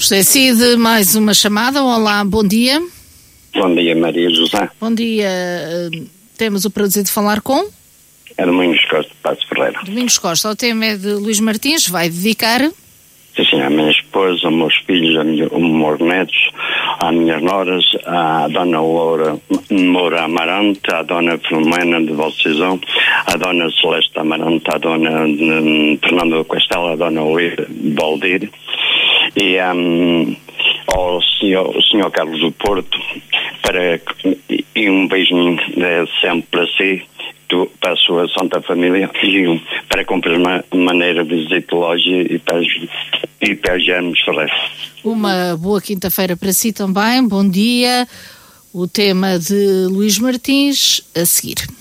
José Cid, mais uma chamada. Olá, bom dia. Bom dia, Maria José. Bom dia. Temos o prazer de falar com? É Domingos Costa, de Passos Ferreira. Domingos Costa. O tema é de Luís Martins. Vai dedicar? Sim, à minha esposa, aos meus filhos, aos meus netos, às minhas noras, à dona Laura Moura Amarante, à dona Filomena de Valdecisão, à dona Celeste Amarante, à dona Fernando Castela, à dona Oliva Baldir e ao senhor Carlos do Porto, e um beijinho sempre para si, para a sua Santa Família, e para cumprir uma maneira de visita loja e para Germes Ferreira. Uma boa quinta-feira para si também. Bom dia. O tema de Luís Martins a seguir.